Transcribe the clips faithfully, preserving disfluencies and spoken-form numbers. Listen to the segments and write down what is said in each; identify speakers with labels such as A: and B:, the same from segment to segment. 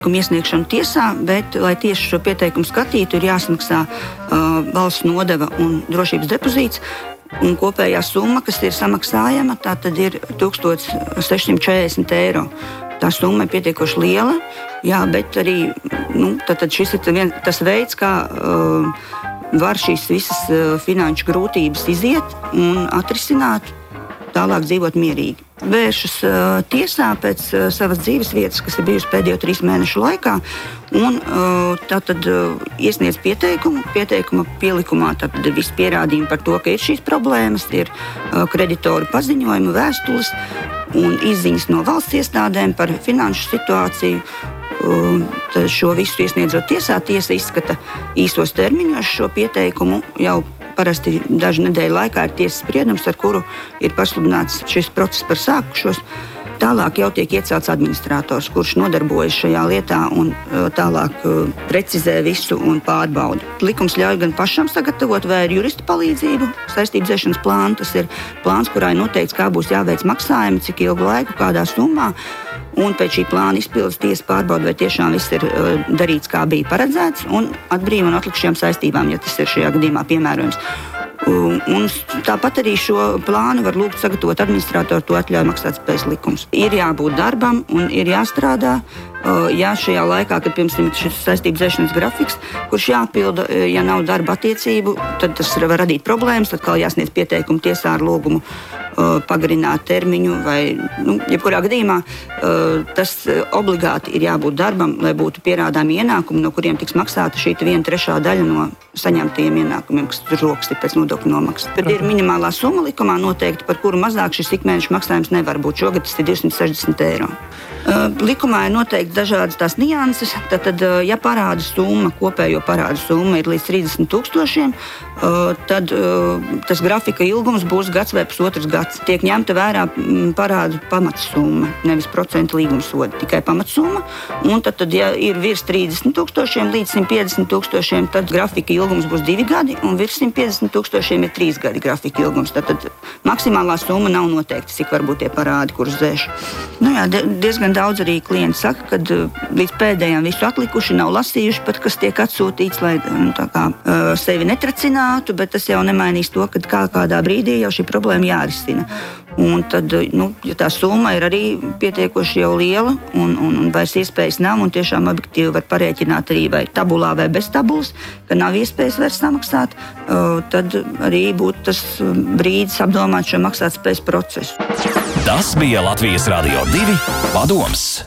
A: Iesniegšanu tiesā, bet, lai tieši šo pieteikumu skatītu, ir jāsmaksā uh, valsts nodeva un drošības depozīts. Un kopējā summa, kas ir samaksājama, tā tad ir tūkstoš sešsimt četrdesmit eiro. Tā summa ir pietiekoši liela, jā, bet arī nu, šis ir vien, tas veids, kā uh, var šīs visas uh, finanšu grūtības iziet un atrisināt, tālāk dzīvot mierīgi. Vēršas uh, tiesā pēc uh, savas dzīves vietas, kas ir bijusi pēdējo trīs mēnešu laikā, un uh, tātad uh, iesniedz pieteikumu. Pieteikuma pielikumā tātad ir visi pierādījumi par to, ka ir šīs problēmas, ir uh, kreditoru paziņojumi, vēstules un izziņas no valsts iestādēm par finanšu situāciju. Uh, šo visu iesniedzot tiesā, tiesa izskata īsos termiņos šo pieteikumu jau parasti dažu nedēļu laikā ir tiesas spriedums, ar kuru ir pasludināts šis process par sākušos. Tālāk jau tiek iecelts administrators, kurš nodarbojas šajā lietā un tālāk precizē visu un pārbauda. Likums ļauj gan pašam sagatavot vai ar jurista palīdzību saistību dzēšanas plānu. Tas ir plāns, kurā ir noteikts, kā būs jāveic maksājumi, cik ilgu laiku, kādā summā. Un pēc šī plāna izpildes tiesa pārbauda, vai tiešām viss ir uh, darīts, kā bija paredzēts, un atbrīvo no atlikušajām saistībām, ja tas ir šajā gadījumā piemērojams. Uh, un tāpat arī šo plānu var lūgt sagatavot administratoru, to atļauj maksātspējas likums. Ir jābūt darbam un ir jāstrādā. Uh, ja šajā laikā, kad piemēram šis saistību dzēšanas grafiks, kurš jāpilda, ja nav darba attiecību, tad tas var radīt problēmas, tad kā jāsniedz pieteikumu tiesā ar lūgumu uh, pagarināt termiņu vai, nu, jebkurā gadījumā uh, tas obligāti ir jābūt darbam, lai būtu pierādāmi ienākumi, no kuriem tiks maksāta šī viena trešā daļa no saņemtajiem ienākumiem, kas tur rokas ir pēc nodokļu nomaksas. Tad ir minimālā summa likumā noteikti, par kuru mazāk šis ikmēneša maksājums nevar būt. Šogad tas ir divsimt sešdesmit eiro. Uh, likumā ir noteikti dažādas tās nianses. Tad, tad, ja parāda summa, kopējo parāda summa ir līdz trīsdesmit tūkstošiem, uh, tad uh, tas grafika ilgums būs gads vai pusotrs gads. Tiek ņemta vērā parādu pamatsumma, nevis procentu līguma soda, tikai pamatsumma. Un tad, tad, ja ir virs trīsdesmit tūkstošiem līdz simt piecdesmit tūkstošiem, tad grafika ilgums būs divi gadi, un virs simt piecdesmit tūkstošiem ir trīs gadi grafika ilgums. Tad, tad maksimālā summa nav noteikta, cik varbūt tie parādi, kurus dzēš. Nu jā, diezgan daudz arī klienti saka, ka līdz pēdējām visu atlikuši, nav lasījuši pat, kas tiek atsūtīts, lai nu, tā kā, uh, sevi netracinātu, bet tas jau nemainīs to, ka kā kādā brīdī jau šī problēma jārisina. Un tad, nu, ja tā summa ir arī pietiekoši jau liela un, un, un vairs iespējas nav, un tiešām objektīvi var parēķināt arī vai tabulā vai bez tabulas, ka nav iespējas vairs samaksāt, uh, tad arī būtu tas brīdis apdomāt šo maksātspējas procesu.
B: Tas bija Latvijas Radio divi padoms.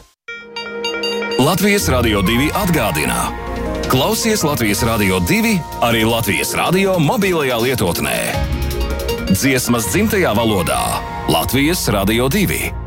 B: Latvijas Radio divi atgādina. Klausies Latvijas Radio divi arī Latvijas radio mobilajā lietotnē. Dziesmas dzimtajā valodā Latvijas Radio divi.